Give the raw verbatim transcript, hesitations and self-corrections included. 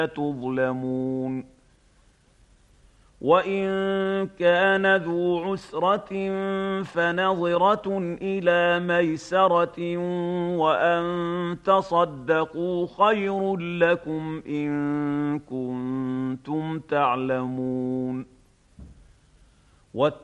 تظلمون وإن كان ذو عسرة فنظرة إلى ميسرة وأن تصدقوا خير لكم إن كنتم تعلمون